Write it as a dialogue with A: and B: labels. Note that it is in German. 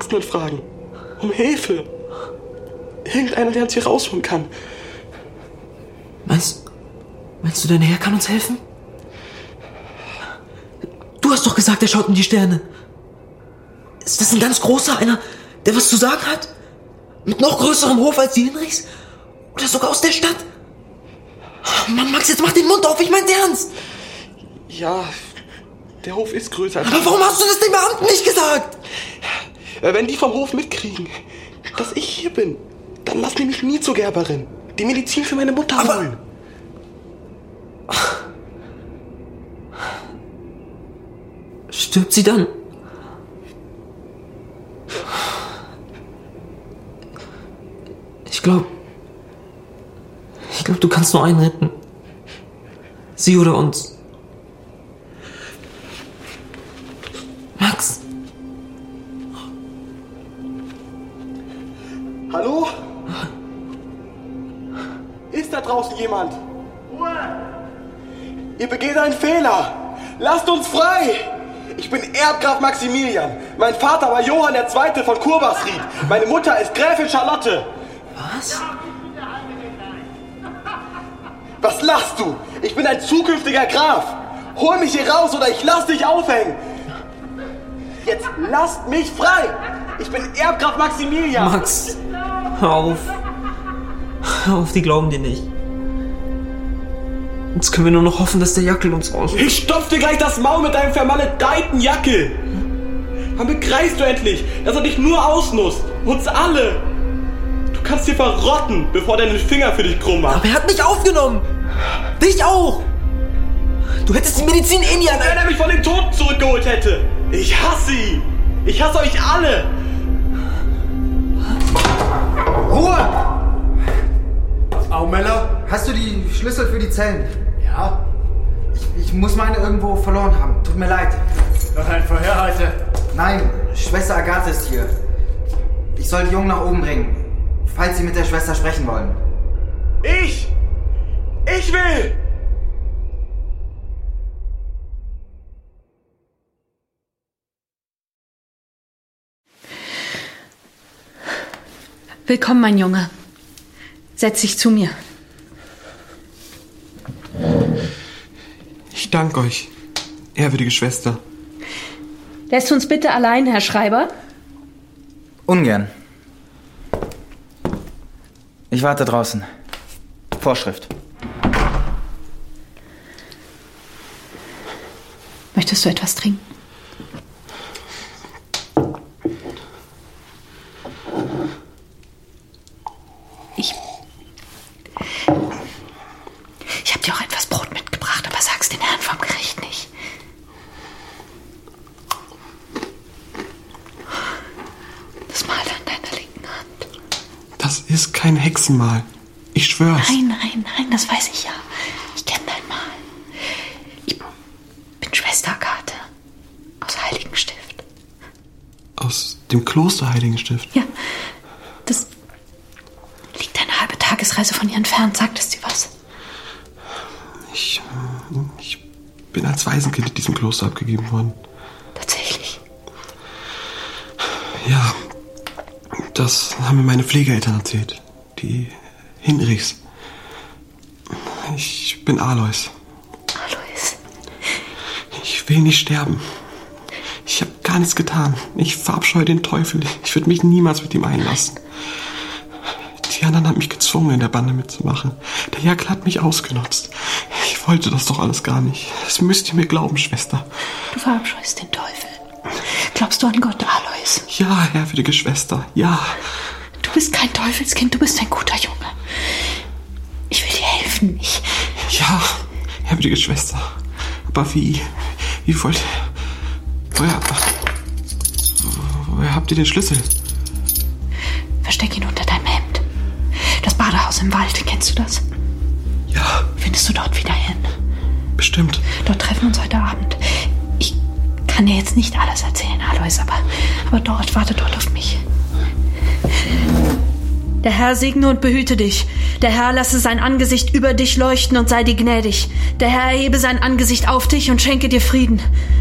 A: Erwachsenen fragen. Um Hilfe. Irgendeiner, der uns hier rausholen kann.
B: Meinst du, dein Herr kann uns helfen? Du hast doch gesagt, er schaut in die Sterne. Ist das ein ganz großer, einer, der was zu sagen hat? Mit noch größerem Hof als die Hinrichs? Oder sogar aus der Stadt? Mann, Max, jetzt mach den Mund auf, ich mein's ernst.
A: Ja, der Hof ist größer.
B: Aber warum hast du das den Beamten nicht gesagt?
A: Wenn die vom Hof mitkriegen, dass ich hier bin, dann lass mich nie zur Gerberin. Die Medizin für meine Mutter holen.
B: Stirbt sie dann? Ich glaube, du kannst nur einen retten. Sie oder uns. Max.
A: Hallo? Ist da draußen jemand? Ruhe! Ihr begeht einen Fehler. Lasst uns frei! Ich bin Erbgraf Maximilian. Mein Vater war Johann II. Von Kurbasried. Meine Mutter ist Gräfin Charlotte.
B: Was?
A: Was lachst du? Ich bin ein zukünftiger Graf. Hol mich hier raus oder ich lass dich aufhängen. Jetzt lasst mich frei. Ich bin Erbgraf Maximilian.
B: Max, hör auf. Hör auf, die glauben dir nicht. Jetzt können wir nur noch hoffen, dass der Jackel uns rausholt.
A: Ich stopf dir gleich das Maul mit deinem vermaledeiten Jackel. Wann begreifst du endlich, dass er dich nur ausnutzt? Uns alle. Du kannst dir verrotten, bevor der den Finger für dich krumm macht.
B: Aber er hat mich aufgenommen. Dich auch. Du hättest die Medizin eh nie an...
A: Wenn er mich von den Toten zurückgeholt hätte. Ich hasse ihn. Ich hasse euch alle.
C: Ruhe! Aumeller, hast du die Schlüssel für die Zellen? Ja. Ich muss meine irgendwo verloren haben. Tut mir leid.
D: Noch ein Verhör heute?
C: Nein, Schwester Agathe ist hier. Ich soll die Jungen nach oben bringen, falls sie mit der Schwester sprechen wollen.
A: Ich will!
E: Willkommen, mein Junge. Setz dich zu mir.
A: Ich danke euch, ehrwürdige Schwester.
E: Lässt uns bitte allein, Herr Schreiber?
C: Ungern. Ich warte draußen. Vorschrift.
E: Möchtest du etwas trinken? Ich habe dir auch etwas Brot mitgebracht, aber sag's den Herrn vom Gericht nicht. Das Mal an deiner linken Hand.
A: Das ist kein Hexenmal. Ich schwör's.
E: Nein, das weiß ich ja. Ich kenne dein Mal. Ich bin Schwester Agathe aus Heiligenstift.
A: Aus dem Kloster Heiligenstift?
E: Ja, das liegt eine halbe Tagesreise von ihr entfernt. Sagt es dir was?
A: Ich bin als Waisenkind in diesem Kloster abgegeben worden.
E: Tatsächlich?
A: Ja, das haben mir meine Pflegeeltern erzählt. Die Hinrichs. Ich bin Alois.
E: Alois?
A: Ich will nicht sterben. Ich habe gar nichts getan. Ich verabscheue den Teufel. Ich würde mich niemals mit ihm einlassen. Die anderen haben mich gezwungen, in der Bande mitzumachen. Der Jackel hat mich ausgenutzt. Ich wollte das doch alles gar nicht. Das müsst ihr mir glauben, Schwester.
E: Du verabscheust den Teufel. Glaubst du an Gott, Alois?
A: Ja, ehrwürdige Schwester, ja.
E: Du bist kein Teufelskind, du bist ein guter Junge. Ich will dir helfen,
A: Ja, ehrwürdige Schwester. Aber wie wollt ihr... Woher habt ihr den Schlüssel?
E: Versteck ihn unter deinem Hemd. Das Badehaus im Wald, kennst du das?
A: Ja.
E: Findest du dort wieder hin?
A: Bestimmt.
E: Dort treffen wir uns heute Abend. Ich kann dir jetzt nicht alles erzählen, Alois, aber warte dort auf mich. Der Herr segne und behüte dich. Der Herr lasse sein Angesicht über dich leuchten und sei dir gnädig. Der Herr erhebe sein Angesicht auf dich und schenke dir Frieden.